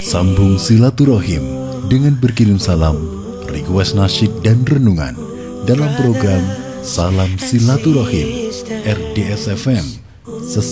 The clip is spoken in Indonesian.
Sambung silaturahim dengan berkirim salam, request nasyid dan renungan dalam program Salam Silaturahim RDS FM.